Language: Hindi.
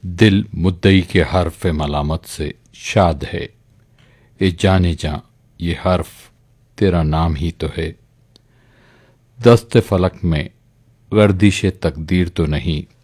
दिल मुद्दई के हर्फ मलामत से शाद है। ए जाने जा ये हर्फ तेरा नाम ही तो है। दस्ते फलक में गर्दिश तकदीर तो नहीं,